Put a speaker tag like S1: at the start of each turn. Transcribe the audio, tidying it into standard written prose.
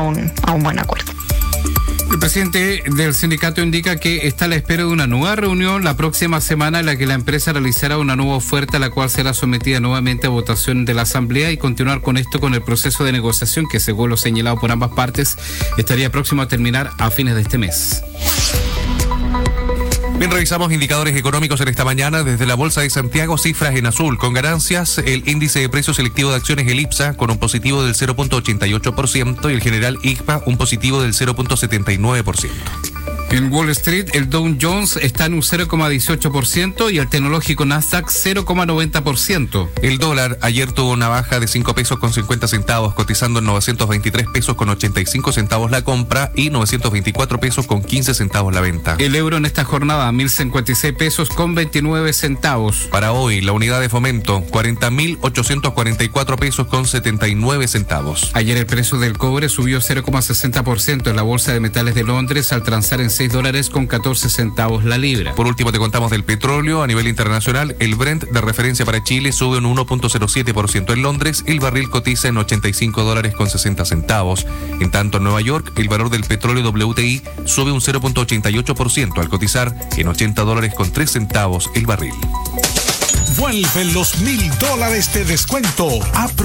S1: a un buen acuerdo.
S2: El presidente del sindicato indica que está a la espera de una nueva reunión la próxima semana en la que la empresa realizará una nueva oferta, la cual será sometida nuevamente a votación de la asamblea, y continuar con esto con el proceso de negociación que, según lo señalado por ambas partes, estaría próximo a terminar a fines de este mes.
S3: Bien, revisamos indicadores económicos en esta mañana. Desde la Bolsa de Santiago, cifras en azul. Con ganancias, el índice de precios selectivo de acciones, el IPSA, con un positivo del 0.88%, y el general IGPA, un positivo del 0.79%.
S2: En Wall Street, el Dow Jones está en un 0,18% y el tecnológico Nasdaq 0,90%.
S3: El dólar ayer tuvo una baja de 5 pesos con 50 centavos, cotizando en 923 pesos con 85 centavos la compra y 924 pesos con 15 centavos la venta.
S2: El euro en esta jornada, 1.056 pesos con 29 centavos.
S3: Para hoy, la unidad de fomento, 40.844 pesos con 79 centavos.
S2: Ayer el precio del cobre subió 0,60% en la Bolsa de Metales de Londres al transar en $6 con 14 centavos la libra.
S3: Por último, te contamos del petróleo. A nivel internacional, el Brent de referencia para Chile sube un 1.07% en Londres. El barril cotiza en $85 con 60 centavos. En tanto, en Nueva York, el valor del petróleo WTI sube un 0.88% al cotizar en $80 con 3 centavos el barril.
S4: Vuelven los $1,000 de descuento.